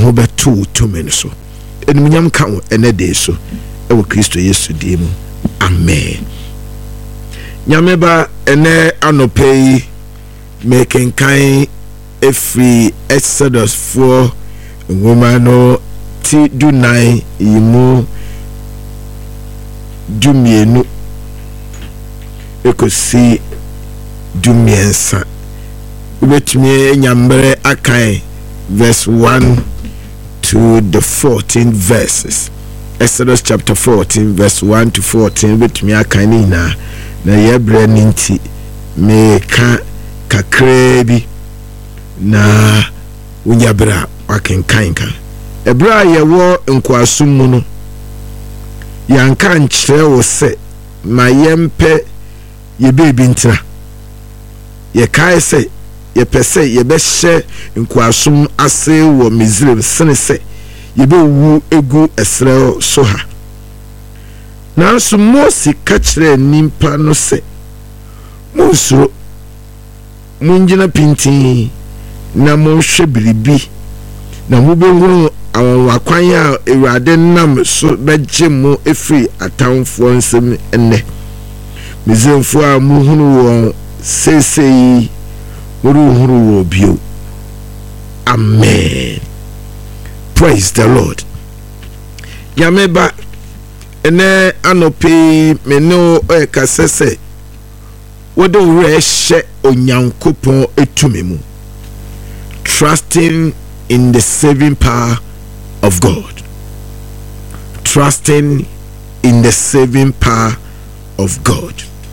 ho beto tumi so enumunyam ka wo enede so ewo Kristo Yesu die mu amen. Nyame ba ene anopei mekenkan efri Exodus 4 ngoma no ti dunai yimu dumienu ekosi dumiensa ubetumi nyambere akan verse 1 to the 14th verses. Exodus chapter 14 verse 1 to 14 betumi akan ni na yebre ninti me ka kakrebi na unyabra wakenkan ka ebra yewo nkwasum mu no yanka nkyerɛ wo sɛ ma yempe ye bebi ntra ye kai sɛ ye pese ye bɛhyɛ nkwasum ase wɔ Misraim sene sɛ ye be wu egu esrɛ so ha nanso Mose ka kyerɛ nimpa no sɛ monsuro mungyina pintin na monhwɛ biribi na mubɛhunu awakwan a Ewurade nam so bɛgye mo efiri atamfo nsɛm enne Misraimfo a muhunu wɔn sesei muruhunu wɔ bio. Amen. Praise the Lord. Yameba ene anope meno kasese wodo reshe onyankopon etumi mu, trusting in the saving power of God. Trusting in the saving power of God.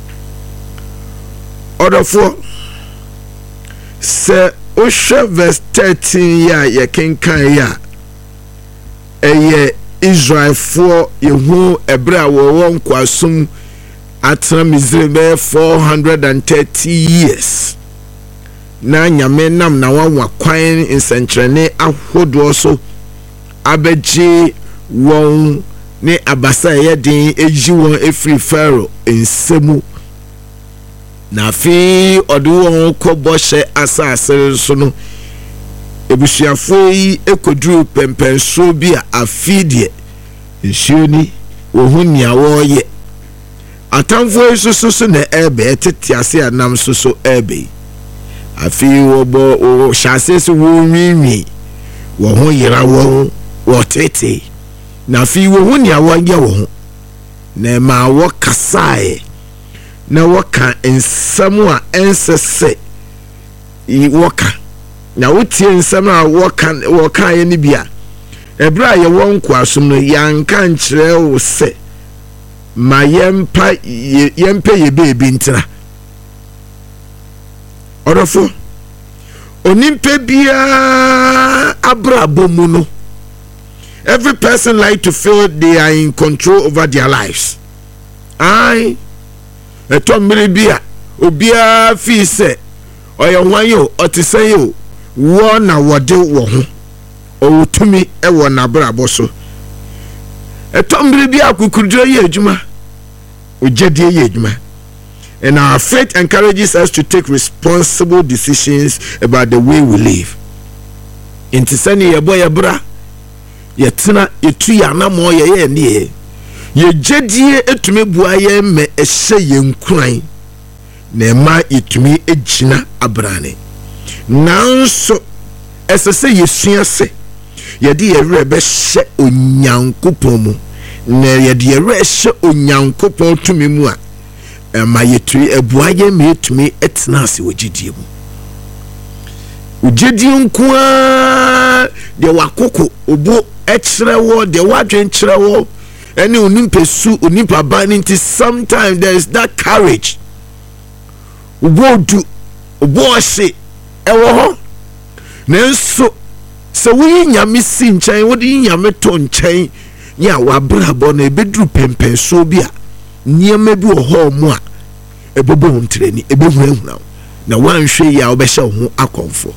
Order for se osha verse 13 ya ye kenkan ya eye Israel for yehu ebra wo won kwasum atra Misraim 430 years na nyame nam na wa kwan nsentrene ahodo so abeji won ne abasa ye din eji won efri Pharaoh ensemu na fi odu won koboshe asase so no ebusuafo yi ekoduru pempenso bi a afidie nsuoni wo hunia wo ye atamfo so na ebe tete ase anam so ebe afi wo bo wo hyase so wo nwinwi wo ho yira wo tete na fi wo hunia wo ye wo ho na ma wo kasae na wo ka ensam a ensese wo ka na wotie nsam a wo ka ye ni bia ebra ye won kwasum no yanka nkyerɛ wo se ma yempe ye bebi ntra orofo onimpe bia abrabo mu no. Every person like to feel they are in control over their lives. I etommere bia obia fi se oye yo otisen yo wo na wode wo ho owutumi e wo na brabo so etommere bia kukudure ye adwuma ojedie ye adwuma. And our faith encourages us to take responsible decisions about the way we live. Intisani ye boy bra yetina etu ya na mo ye ne ye jedie etumi bua ye me ehye ye nkran na ma etumi ejina abrane nanso esese yesua se ye de ye rebe hye onyankopon mu na ye de ye re hye onyankopon tumi mu a ma yetu ebua ye me etumi etena ase wogidie mu ugidi nkoa de wakoko obo ekyrewo de wadwen kyrewo ene onimpesu onimpa baninti. Sometimes there is that courage obodu obohye ewo ho nenso se wi nyame si nkyɛn wodi nyame to nkyɛn ya wabrabo na ebeduru pempenso bi a niema bi wɔ hɔ mu a ebobo ntreni ebehunahuna na wanhwe ya obɛhyɛ ho akonfo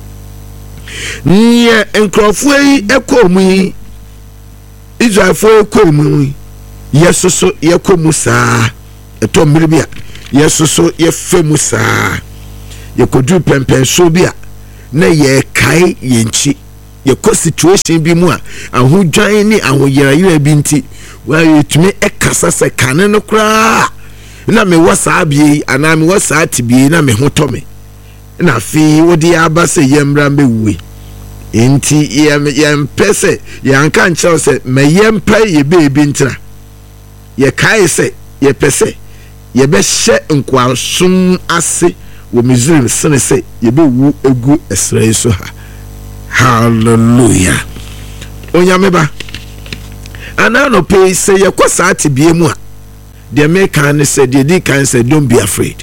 nye enkrofo yi ekomu yi Israelfo ekomu yi yesoso yekomu saa etommere bi a yesoso yefemu saa yekodu pempenso bi a na ye kai yenchi yɛkɔ situation bi mu a ahodwan ne ahoyerayera bi nti wa yɛtumi ɛkasa sɛ kane no koraa na me wɔ saa bie anaa me wɔ saa tibie na me ho tɔ me na afei wode aba sɛ yɛmmra mbɛwuwe enti yɛmpɛ sɛ yɛanka nkyerɛw sɛ ma yɛmpa yɛbɛɛbi ntira yɛkae sɛ yɛpɛ sɛ yɛbɛhyɛ nkoasom ase wɔ Misraim sene sɛ yɛbɛwu egu ɛsrɛ so ha. Hallelujah. Onyame ba ana no pay sɛ yɛkɔ saa tibie mu a deɛ meka ne sɛ deɛ di kan sɛ don't be afraid.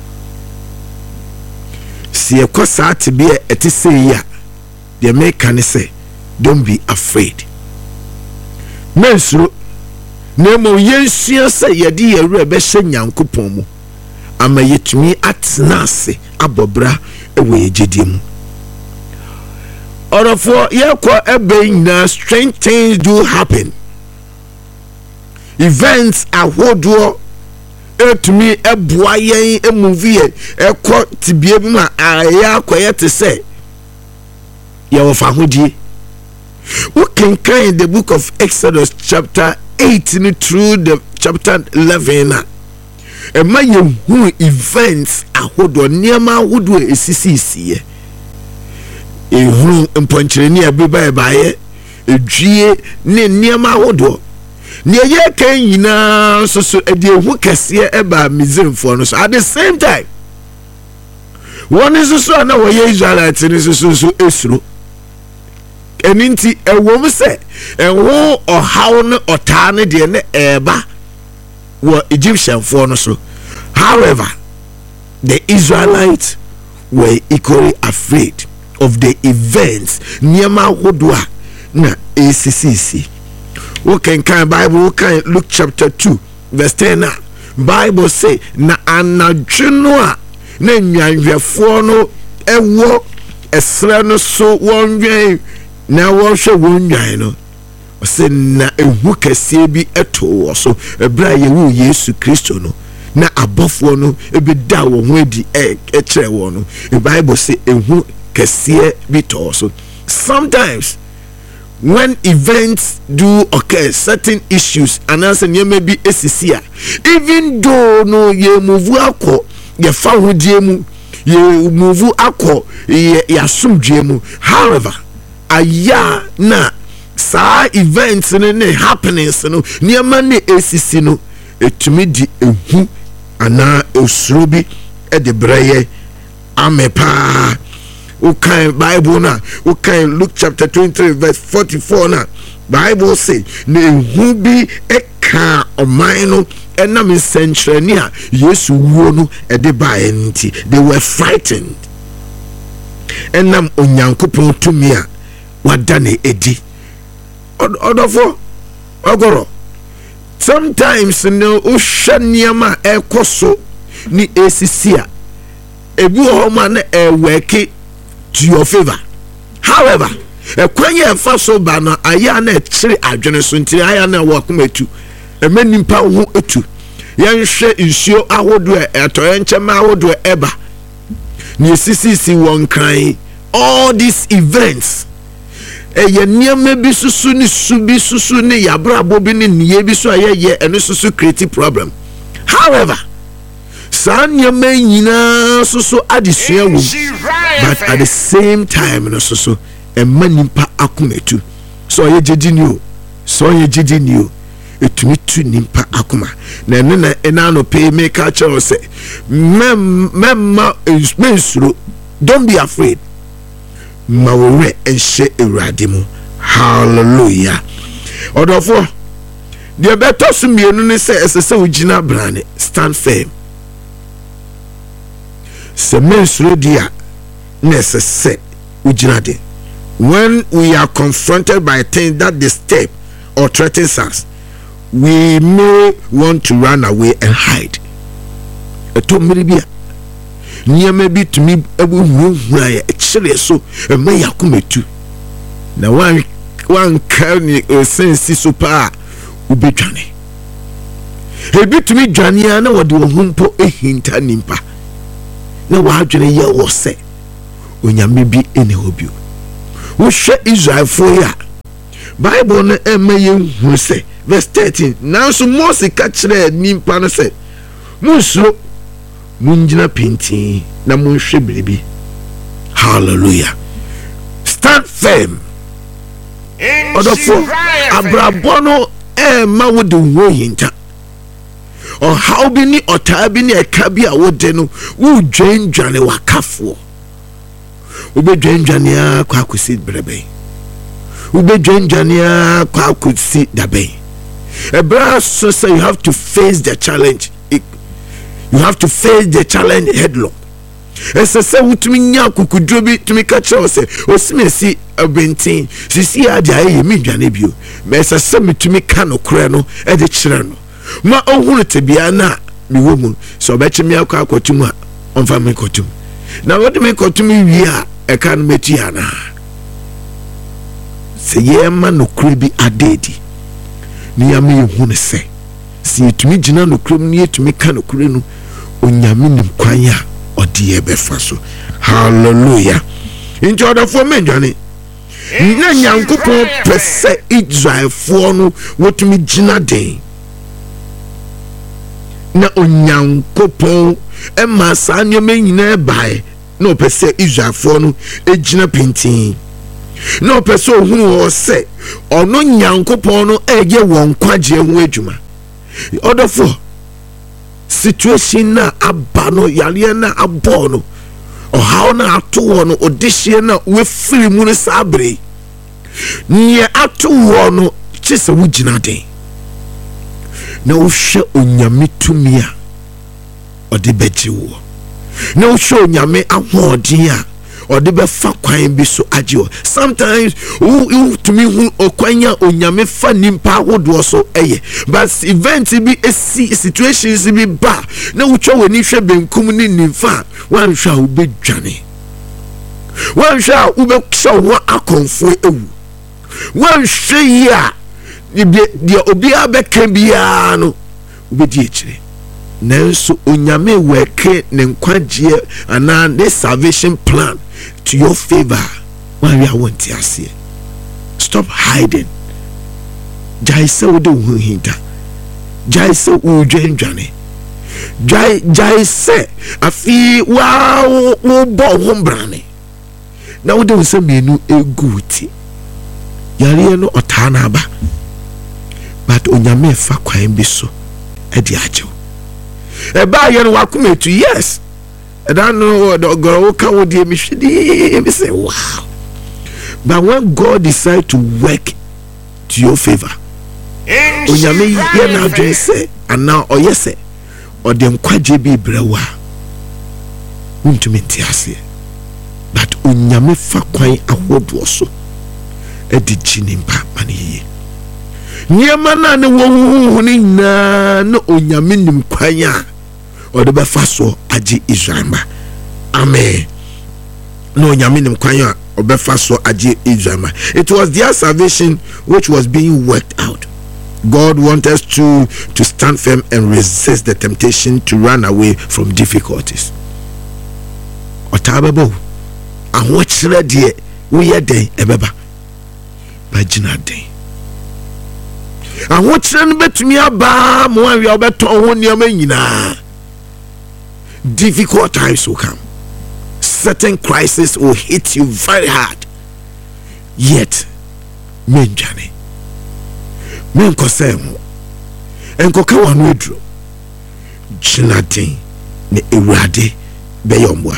Si yɛkɔ saa tibie ɛte sɛ yi a deɛ meka ne sɛ don't be afraid. Mensuro na mo yɛnsua sɛ yɛde yɛwerɛ bɛhyɛ Nyankopɔn mu ama yɛtumi atena ase abɔbra ɛwɔ yɛgyedie mu. Orofo yɛkɔ ɛbɛn nyinaa strange things do happen. Events ahodoɔ etumi ɛboa yɛn emuvi yɛ ɛkɔ tibie bi ma ayɛ akɔyɛ te sɛ yɛwɔ fa hodie. We can kind the book of Exodus chapter 8 through the chapter 11 na ɛma yɛhu events ahodoɔ nneɛma ahodoɔ esisiisiɛ. Ehuru mponkyereni abiba ebaye edwie ne nneɛma ahodoɔ ne yɛ kan nyinaa so ede ehu kɛseɛ ɛba Misraimfoɔ no so at the same time wɔn nso so na wɔyɛ Israelite ne so esuro eninti ɛwɔm sɛ ɛho ɔhaw ne ɔtaa ne deɛ ne ɛba wɔ Egyptianfoɔ no so. However, the Israelites were equally afraid of the events niyama hodwa na esisisi. We can Bible, we can Luke chapter 2 verse 10 na Bible say na anadweno na nyanhwɛfoɔ no ɛwɔ ɛsrɛ no so wɔnwɛn na wɔhwɛ wɔnwan no ɔsɛ na ehu kɛseɛ bi ɛto wɔ so ɛbra yɛwu Yesu Kristo no na abɔfoɔ no ebida wɔn ho adi ɛkyerɛ wɔn no. The Bible say ehu kɛseɛ bi tɔ so. Sometimes when events do occur, certain issues anaasɛ nneɛma bi esisi a even though no yɛ move akɔ yɛfa hodie mu yɛ move akɔ yɛ asomdwe mu, however aya na saa events ne happenings no nneɛma ne esisi no etumi di ehu ana osuro bi ɛde brɛyɛ amepa. Okay, Bible na okay, Luke chapter 23 verse 44 na Bible say ne hu bi eka oman no enam nsɛnkyerɛne a Yesu wuo no ɛde bae nti they were frightened. Enam Onyankopɔn tumi a wada ne edi odofo ogoro sometimes no uhwɛ nneɛma ɛkɔ so ni esisi a ebi wɔ hɔ ma na ɛwɛke to your favor. However, kwan yɛ fa so ba na aya na ɛkyere adwene so nti aya na wɔ akoma etu nimpa ho etu yɛnhwɛ nsuo ahodoɔ ɛtɔyɛ nkyɛma ahodoɔ ɛba ne esisisi wɔn kran. All these events ɛyɛ nneɛma bi susu ne su bi susu ne yabrabo bi ne nie bi so ayɛyɛ ɛno susu create problem. However, saa nneɛma nyinaa susu adesua wɔ but at the same time no so ɛma nimpa akoma etu. So ɔyɛ gyedi ni o, so ɔyɛ gyedi ni o, etumi tu nimpa akoma na ɛno na ɛna no pay make a choice say memma mensuro, don't be afraid, ma wɔrɛ ɛnhyɛ Awurade mu. Hallelujah. Ɔdɔfo deɛ bɛtɔ so mmienu ne sɛ ɛsɛ sɛ wogyina brane, stand firm. Sɛ mensuro dia na ɛsɛ sɛ wogyina de. When we are confronted by things that disturb or threatens us, we may want to run away and hide. Ɛtɔ mmiri bi a nneɛma bi tumi ɛbuhurahura yɛ ɛkyerɛ so ɛma yɛ akoma etu na wanka ne sensi so paa wobɛdwane. Ebi tumi dwane a na wɔde wɔn ho mpo ehinta nimpa na wadwene yɛ wɔ sɛ onyame bi ɛne hɔ bio. wo hwɛ Israel for ya Bible no emaye hu se verse 13 nanso Moses ka kyerɛ nimpa no sɛ munsuro mungyina pintin na munhwɛ biribi. Hallelujah. Stand firm. Odofo abrabɔ no ma wo de wo yinta or how bi ni ɔtaa bi ni ɛka bi a wo de no wo dwendwane wakafo wobɛdwendwane akɔ akɔsi brɛbɛn wobɛdwendwane akɔ akɔsi dabɛn ɛbrɛ so say you have to face the challenge. You have to face the challenge headlong. Ɛsɛ sɛ wotumi nya kukuduro bi tumi ka kyerɛ wo sɛ osimesi abɛnten sisi ade ayɛ mi dwane bio ma ɛsɛ sɛ metumi ka no korɛ no ɛde kyerɛ no ma ɔhunu tebea na me wɔ mu sɛ ɔbɛkye me akɔ akɔtum a ɔmfa me kɔtum na wɔde me kɔtum wie a ɛka no mɛtu ana sɛ yɛma no korɛ bi adeedi ne yɛma yɛhunu sɛ sɛ yɛtumi gyina no korɛ mu ne yɛtumi ka no korɛ no onyame nim kwan a ɔde yɛbɛfa so. Hallelujah. Nti ɔdɔfoɔ mɛdwane na Nyankopɔn pɛ sɛ Israelfoɔ no wɔtumi gyina den na Onyankopɔn ɛma saa nneɛma nyinaa bae na ɔpɛ sɛ Israelfoɔ no ɛgyina pintin na ɔpɛ sɛ ɔhunu wɔ sɛ ɔno Nyankopɔn no ɛyɛ wɔn kwagye ho adwuma. Ɔdɔfoɔ situation na aba no yare na abɔ no ɔhaw na ato wɔ no ɔdehyeɛ na wefiri mu no saa bere neɛ ato wɔ no kye sɛ wogyina den na wohwɛ onyame tumi a ɔde bɛgye wo na wohwɛ onyame ahoɔden a ɔde bɛfa kwan bi so agye wo. Sometimes tumi hu okwan a onyame fa nimpa ahodoɔ so ɛyɛ but event bi esi situations bi ba na wotwa w'ani hwɛ benkum ne nimfa wanhwɛ a wobɛdwane wanhwɛ a wobɛhyɛ wo akɔmfo ewu wanhwɛ yi a deɛ obiara bɛka biara no wobɛdi akyire nanso onyame wɛke ne nkwagyeɛ anaa ne salvation plan to your favor. When we are want to see, stop hiding. Jai se wo de wo hinta. Jai se wo dwendwane. Jai se afi wa wo bo ho brane. Na wo de wo se menu eguti. Yare no ota na aba. But onyame fa kwan bi so e di agyew. E ba ye no wakometu yes. I don't know what the girl can do. Me say wow. But when God decides to work to your favor, onyame ye na adwen say and now or yes say or dem kwaje bi brewa untumi ntiase but onyame fa kwan ahodo so e di jinimpa mane nyema na ne wo ni na no onyame nim kwan a or the befaso aji Israel. Amen. No nyaminim kwanya or befaso aji Israel. It was their salvation which was being worked out. God wants us to stand firm and resist the temptation to run away from difficulties. Otababo ahwochere de we ye den ebeba bagina den ahwochere no betumi aba mo awie obeton ho niam nyina. Difficult times will come. Certain crises will hit you very hard. Yet, men jane, men kosem, enkoka wanwedro, jinadin ne irade beyomwa.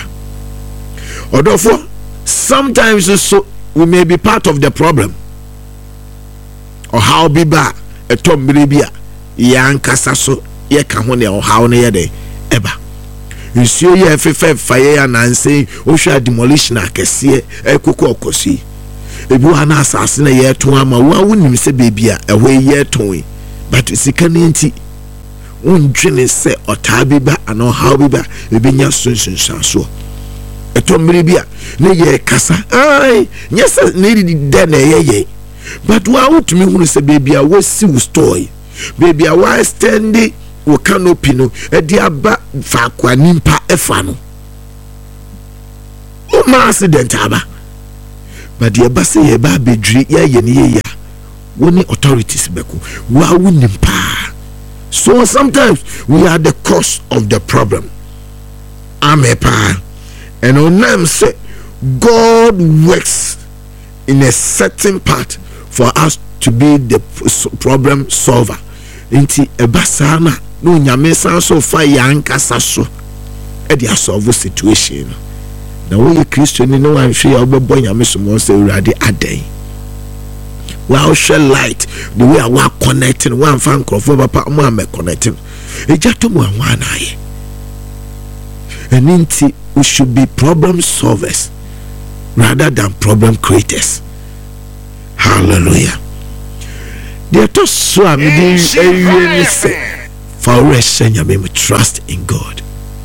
Odofo, sometimes also we may be part of the problem. Or how biba etom biribia yankasa so ye kahone or how ne yede eba. Nsuo ye fefe faye ananse ohwa demolition akese ekoko okosi ebi wa na asase na ye to ama wa wonim se bebia ehwe ye ton but sika ne nti wondwene se otabi ba ano how bi ba ebenya sunsun so etomre bia ne ye kasa ai nyesa ne di de na ye but wa wotumi hunu se bebia wo si wo story bebia wa stand wo canopy no e di aba fa kwa nimpa efa no o ma accident aba but the basa ye ba bedri ya ye ne ya woni authorities beko wa wonim pa. So sometimes we are the cause of the problem. Amen pa. And on them say God works in a certain part for us to be the problem solver. Inti ebasa na no nyame san so fa yankasa so e dey solve situation. Na wo ye Christian ni no wan hwe ya obebo nyame so mo say urade adan. Wow, share light the way I want connecting one fan crofo papa mo am connecting. Ejato mo anwa na ye. And inti we should be problem solvers rather than problem creators. Hallelujah. They to so am dey say for rest nyame trust in God.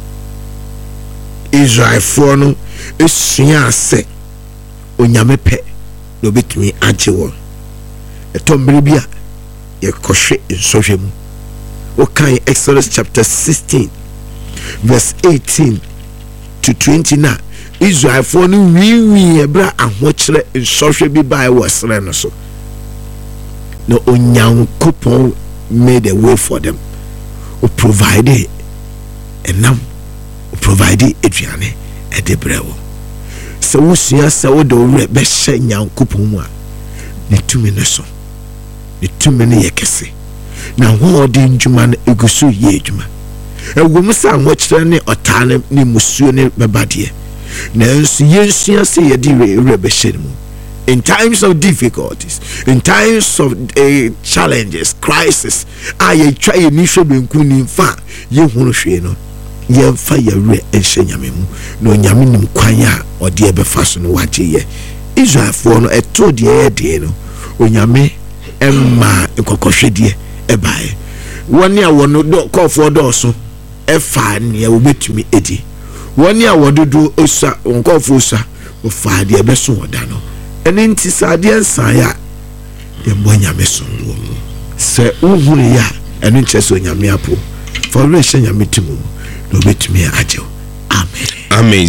Israel for no esua se onyame pe no betumi ajewo. Etombere bia ye kohwe nsɔhwɛ mu. Okay, Exodus chapter 16 verse 18 to 29. Israel for no wi ebra ahokyere nsɔhwɛ bi bai was no so. No onyankopɔn made a way for them. O provided enam, o provided aduane e de brewo. Se wo sua se wo de wure be hye nyankopɔn mu a ne tumi ne so. Ne tumi ne yekese. Na ho odi ndwuma na egusu ye adwuma. Ewom sa ahokyere ne otane ne musuo ne bebade. Na ensu yensua se ye di wure be hye mu. In times of difficulties, in times of challenges, crisis, I try a nisho benkuni fa ye hunu hwe no ye fa ye re enhye nyame mu no nyame nim kwanya ode e befa so no waje ye Israel for no eto de no onyame emma enkokohwede e bae woni a wono do kofo do so e fa ne obetumi edi woni a wododo osa nkofo osa o fa de e beso woda no ene nti sade ensan ya ye mbonyame so se uhuru ya ene nche so nyame apo for rehye nyame timu no betumi ajew. Amen. Amen.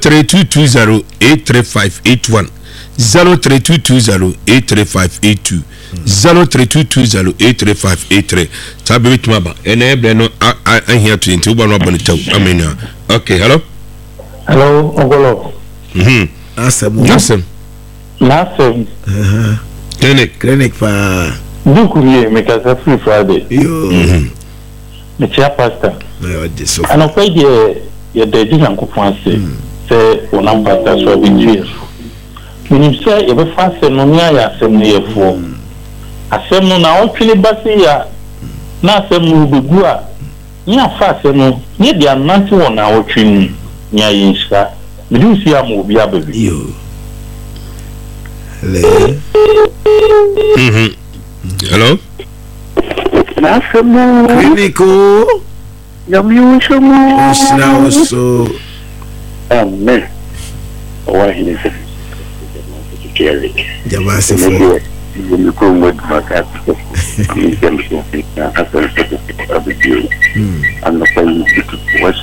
0322083581 0322083582 0322083583 tabe betuma ba ene ebre no ahia to nti uba no abonitaw. Amen. Okay, hello Ogolo. Asem clinic pa Dukuriye mekasa free Friday yo me chia pastor na odiso ana kwa ye dedi Nyankopon ase se onam pastor so bi minim se ye be fa se no nya ya asem ne yefo asem no na otwele basi ya na asem no begu a nya fa se no ye dia nanti wona otwini nya yinsa midim si am obi ababi yo. Hello? Nasemu Clinico Yamu Shamu now so Amen. Why he is Jerry. Jamasi for You come with my cat. You can be and the thing was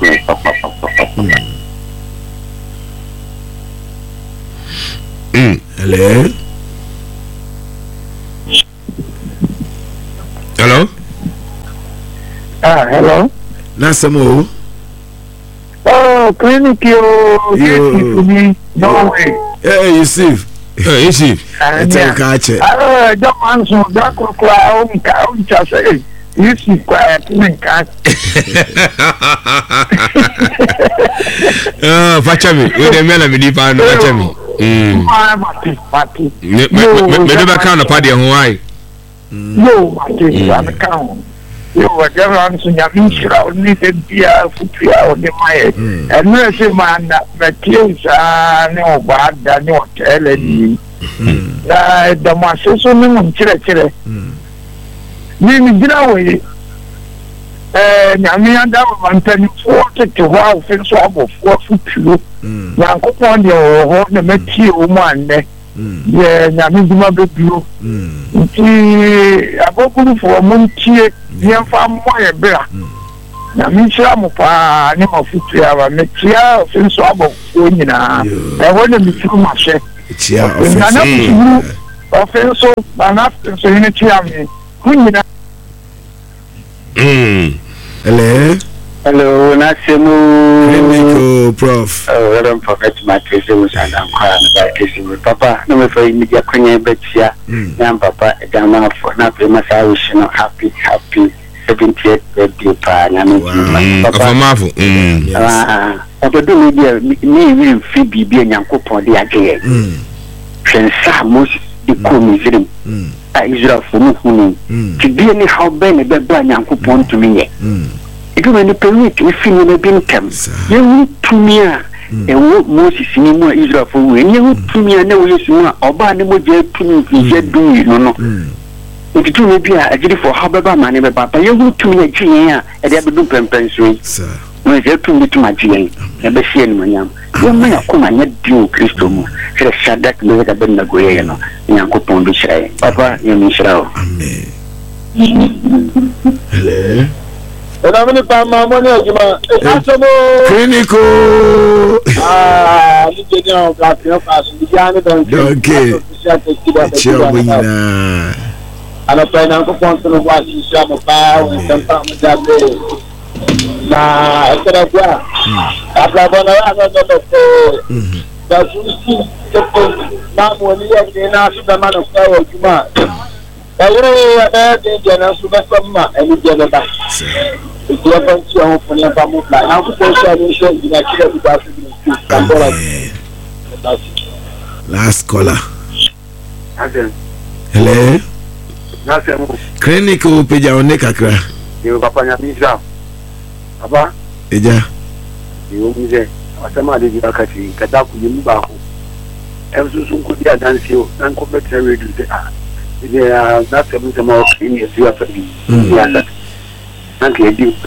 hello. Hello? Hello. Nasamo. Oh, clinic you to me. No way. Hey, you see. Hey, you see. Catch it. Don't answer that cloud. Say, you see, quiet. Fachami, we the men of the fan, Fachami. Me do back on the party in Hawaii. No, I can't. You were there on Sunyamisha, only the dear Futia on the Maya. And nursing man that kills no bad than your telling. The Masses on Chile. Name get away. Nyame anda mpanimfo tete ho a ofin so abofo afutuo Nyankopɔn de ho na matie o mu anne ye nyame duma bebuo nti abogurufo mo ntie yemfa mo ye bra nyame hira mo pa ne mafutua ba metia ofin so abofo nyina ho na mituru mahye chia offense so na so yini chia me kunyina hello na semu Clinical prof Reverend Prophet Matthew Musanda kwa na kesi papa no me fa media kwanya betia na papa edama for na pe masa wish no happy 70th birthday pa na me papa mafu obodo media ni fi bibia nyankopon de agye hwensa Moses de komizrim Israel for mu hunu tibia ni how ben be ba nyankopon to me Idu many permit if you never been come. You to me, and what Moses in more Israel for when you to me, and no use more or by the mojo to me, yet do you know. If you do maybe I did for however money, but you to me a GA and ever do pensui. No, it's to me to my GA, never see any money. You may have come and yet do Christo. Should have shut that with a bend of Guayano, and Uncle Pondusha. Papa, you miss out. Amen. Onamini pa mamoni ajuma asemo Clinical ni jeni on platform asu bijani okay chia wina ana pa na ko ponto no wa sha mo pa o tampa mo jabe na ekera kwa abla bona ya no no ko da susi ko mamo ni ya ni na su da mano kwa o juma ayure ya de jana su ba samma eni jana ba Last caller. Hello. Clinical peja one kakra. You papa nyamisa. Papa. Eja. You mize. Asema de yakati kada ku yimu ba ko. Emsusun ku dia dance o. Nan ko better ready de. They not seven tomorrow in your theater. Anche di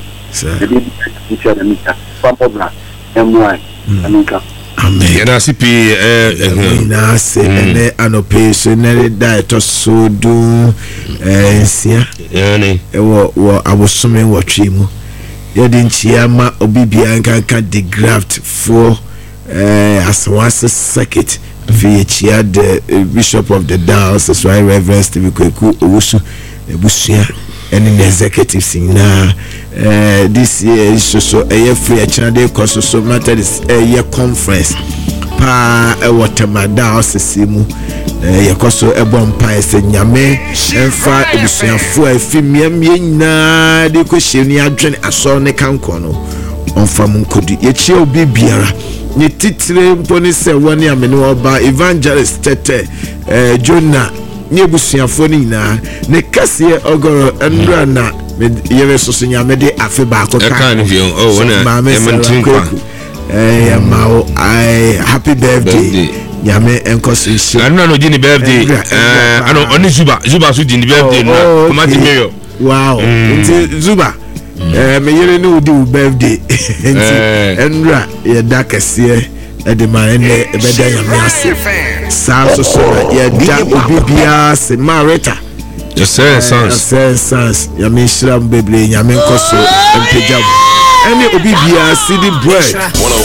Amen. Na sipi na se ne anope so ne da to so do nsia wo abosome wotwe mu ye de nchia ma obibia nkanka the graft for aswase circuit fi chia the bishop of the diocese right Reverend Stephen Kweku Owusu ebusua and in executives na this year so a free a channel course so matter is a year conference pa watermada osisimu yakoso ebompa ese nyame emfa ebusuafo afimiam nyina de ko hyeni adwene aso ne kanko no onfa munkodi yechie obi biara ni titire mponi se woni amene oba evangelist tete Jonah ni ebusuafo ni nyina ne kase ogoro ndra na yere soso nyame de afe ba ko kan oh wona emantinkwa mao happy birthday nyame enkoso shi anu no jini birthday ano oni zuba so jini birthday na komati mayor wow zuba me yere no di birthday ndra ye da kase de man ne beda nyame ase sa so ye da obibia se marita yes sans nyame shram bebre nyame nkoso empeja any obibia city bread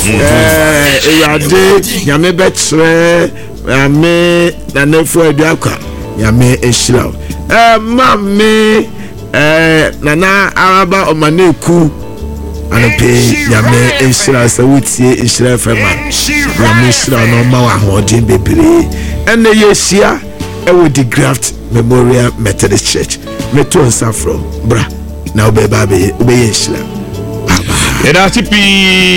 erade nyame betre nyame na nefo aduaka nyame enshira mame nana araba omaneku anope nyame enshira sa wutie enshira fema nyame enshira no ma wa hodin bebre ene yeshia ewo the graft Memorial Methodist Church meto from bra na obeba be enshira Era tipi